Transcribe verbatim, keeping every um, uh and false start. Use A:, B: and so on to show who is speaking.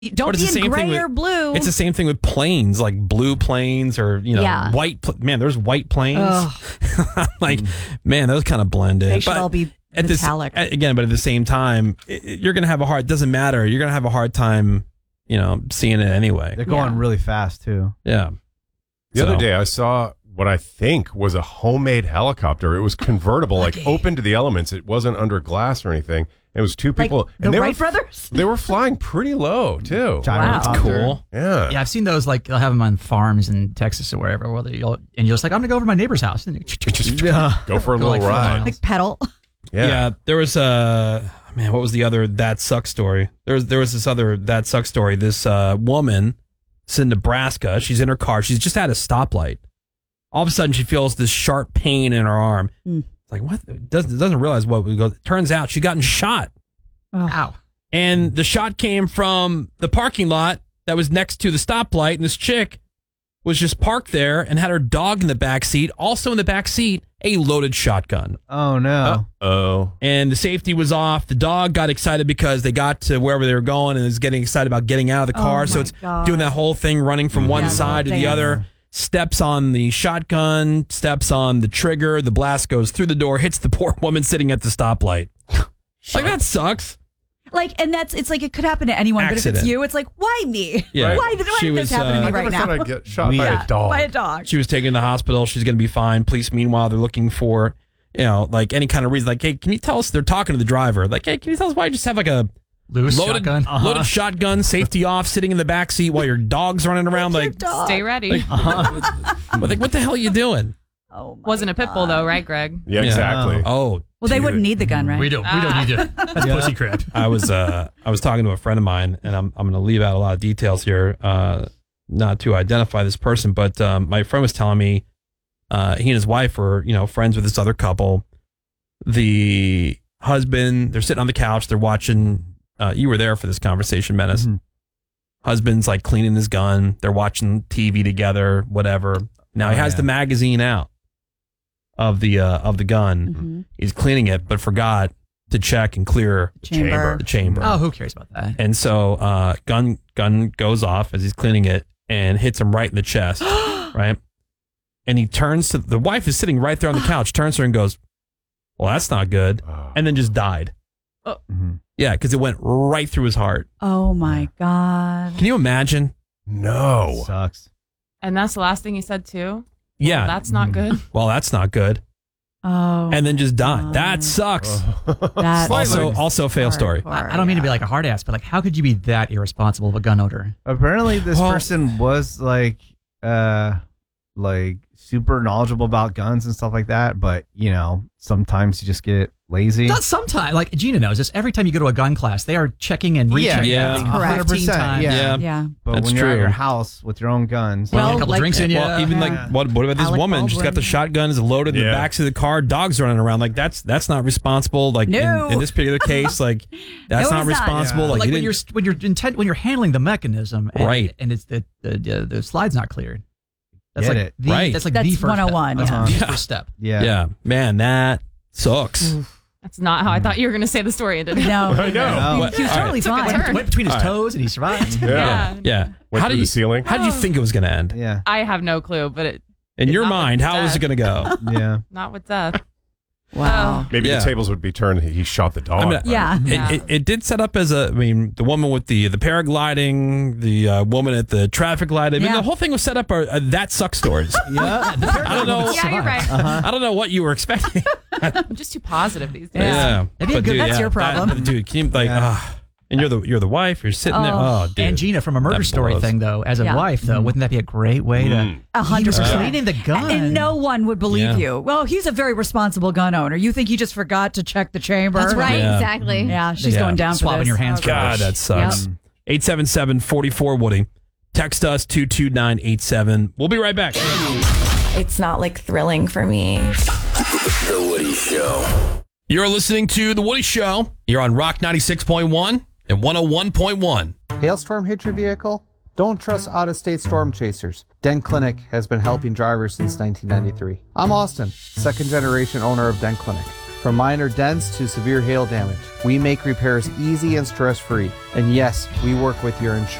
A: Don't be in gray or blue.
B: It's the same thing with planes, like blue planes or, you know,
A: Yeah.
B: white. Pl- man, there's white planes. like, mm. man, those kind of blend in.
A: They should
B: but
A: all be
B: at
A: metallic.
B: This, again, but at the same time, it, it- you're going to have a hard, it doesn't matter. You're going to have a hard time, you know, seeing it anyway.
C: They're going
A: Yeah.
C: really fast, too.
B: Yeah.
D: The
B: So-
D: other day, I saw what I think was a homemade helicopter. It was convertible, like open to the elements. It wasn't under glass or anything. It was two
A: Like
D: people.
A: the
D: and they
A: Wright
D: were,
A: brothers?
D: They were flying pretty low, too.
C: Giant
B: That's
C: helicopter.
B: cool.
D: Yeah.
E: Yeah, I've seen those. Like they'll have them on farms in Texas or wherever, where you'll and you're just like, I'm gonna go over to my neighbor's house. And
C: Yeah.
D: Go for a
E: Go
D: little
E: like four
D: ride.
E: miles.
A: Like pedal.
D: Yeah.
B: Yeah. There was a, man, what was the other That Sucks story? There was, there was this other That Sucks story. This uh, woman is in Nebraska. She's in her car. She's just at a stoplight. All of a sudden, she feels this sharp pain in her arm.
A: Mm.
B: It's like, what? Doesn't, doesn't realize what we go. Turns out she'd gotten shot.
A: Oh.
E: Ow.
B: And the shot came from the parking lot that was next to the stoplight. And this chick was just parked there and had her dog in the back seat. Also in the back seat, a loaded shotgun.
C: Oh, no.
D: Oh.
B: And the safety was off. The dog got excited because they got to wherever they were going and is getting excited about getting out of the car.
A: Oh,
B: so
A: my
B: it's
A: God.
B: doing that whole thing, running from one
A: Yeah,
B: side to the
A: dance.
B: other. Steps on the shotgun, steps on the trigger. The blast goes through the door, hits the poor woman sitting at the stoplight. Like, that sucks.
A: Like, and that's, it's like it could happen to anyone, but if
B: Accident.
A: it's you, it's like, why me?
B: Yeah.
A: Why did, why
B: She
A: did
B: was,
A: this happen to
B: uh,
A: me
D: I
A: right
D: never
A: now?
D: thought I'd get shot by
A: Yeah,
D: a dog.
A: by a dog.
B: She was taken to the hospital. She's going to be fine. Police, meanwhile, they're looking for, you know, like any kind of reason. Like, hey, can you tell us? They're talking to the driver. Like, hey, can you tell us why you just have like a
E: Loose
B: loaded
E: shotgun.
B: loaded shotgun, safety off, sitting in the back seat while your dog's running around? Like,
A: Dog.
F: Stay ready.
B: like, but like, what the hell are you doing?
A: Oh my
F: Wasn't a pit bull though, right, Greg?
D: Yeah, exactly.
B: Oh,
A: Well, they
B: dude.
A: wouldn't need the gun, right?
E: We don't. We don't need to. That's pussy crap.
B: I was uh I was talking to a friend of mine, and I'm I'm going to leave out a lot of details here, uh, not to identify this person, but um, my friend was telling me, uh, he and his wife were, you know, friends with this other couple. The husband, they're sitting on the couch, they're watching. Uh, you were there for this conversation, Menace.
C: Mhm.
B: Husband's like cleaning his gun. They're watching T V together, whatever. Now he
C: Oh,
B: has
C: yeah.
B: the magazine out of the uh, of the gun.
A: Mhm.
B: He's cleaning it, but forgot to check and clear
A: Chamber.
B: the chamber.
E: Oh, who cares about that?
B: And so uh, gun gun goes off as he's cleaning it and hits him right in the chest, right? And he turns to the wife is sitting right there on the couch, turns to her and goes, "Well, that's not good,"
D: Oh.
B: and then just died.
C: Mhm.
B: Yeah, because it went right through his heart.
A: Oh my God.
B: Can you imagine?
D: No.
C: Sucks.
F: And that's the last thing he said too.
B: Yeah.
F: That's not good.
B: Well, that's not good.
A: Oh.
B: And then just died.
A: God.
B: That sucks.
A: That's
B: Also, also a fail story.
A: hardcore,
E: I, I don't mean to be
A: yeah.
E: like a hard ass, but like, how could you be that irresponsible of a gun owner?
C: Apparently, this
B: Well-
C: person was like, uh, like super knowledgeable about guns and stuff like that. But you know, sometimes you just get lazy.
E: Not sometimes. Like Gina knows this. Every time you go to a gun class, they are checking and rechecking
B: Yeah.
E: everything
A: Correct.
E: fifteen
C: one hundred percent,
E: times.
C: yeah.
B: Yeah.
A: Yeah.
C: But
B: That's
C: when you're at
B: true.
C: your house with your own guns,
A: Well,
E: a couple
A: like-
E: drinks in you.
B: Well, even
A: Yeah.
B: like what? What about this
A: Alec
B: woman? She's got
A: Baldwin.
B: the shotgun, is loaded in the
D: Yeah.
B: back of the car. Dogs running around. Like that's that's not responsible. Like
A: No.
B: in, in this particular case, like that's
A: No,
B: not
A: it's not.
B: responsible.
C: Yeah.
B: Like,
E: like
B: you
E: when you're
B: didn't-
E: when you're intent when you're handling the mechanism, and,
B: Right.
E: And it's the the the, the slide's not cleared. That's
C: Get
E: like
C: it.
E: the
B: Right.
E: that's like
A: That's
E: the first
A: one oh one,
E: Step. That's
A: yeah.
E: the first step.
C: yeah,
B: yeah, man, that sucks.
F: That's not how I thought you were going to say the story ended.
A: No.
D: I know.
C: No.
A: He was
B: All
A: totally
F: Took a
A: fine.
F: turn.
E: Went between his
B: All right.
E: toes and he survived.
D: Yeah.
F: Yeah.
B: Yeah.
D: Went
B: how
D: through
B: do you
D: the ceiling.
B: How did you think it was going to end?
C: yeah,
F: I have no clue, but it
B: In your
F: Not
B: mind,
F: with
B: how was it
F: death.
B: going to go?
C: yeah.
F: not with death.
A: Wow.
D: Maybe
B: Yeah.
D: the tables would be turned. He shot the dog.
B: I mean,
A: Yeah.
B: It,
F: Yeah.
B: it, it did set up as a. I mean, the woman with the the paragliding, the uh, woman at the traffic light. I mean,
A: Yeah.
B: the whole thing was set up. Uh, that sucks stories.
C: Yeah.
B: I don't know.
F: Yeah, you're right.
B: I don't know what you were expecting.
F: I'm just too positive these days.
B: Yeah,
A: That'd be a
B: But
A: good- that's your
B: that-
A: problem.
B: dude. Can you like?
C: Yeah.
B: ah, and you're the you're the wife. You're sitting there.
A: Oh.
B: Oh, dude.
E: And Gina, from a murder
B: That
E: story
B: blows.
E: thing though, as a
A: Yeah.
E: wife though, wouldn't that be a great way to?
D: Mm.
A: A hundred
E: He was
A: percent.
E: cleaning the gun.
A: And no one would believe
B: Yeah.
A: you. Well, he's a very responsible gun owner. You think he just forgot to check the chamber?
E: That's
G: Right,
B: Yeah.
G: exactly.
A: Yeah, she's
B: Yeah.
A: going down for
E: Swabbing
A: this.
E: your hands for
B: God, that sucks. eight seven seven, four four, Woody. Text us two two nine eight seven. We'll be right back.
H: It's not like thrilling for me.
I: The Woody Show.
B: You're listening to The Woody Show. You're on Rock ninety-six point one and one oh one point one.
J: Hailstorm hit your vehicle? Don't trust out-of-state storm chasers. Den Clinic has been helping drivers since nineteen ninety-three. I'm Austin, second-generation owner of Den Clinic. From minor dents to severe hail damage, we make repairs easy and stress-free. And yes, we work with your insurance.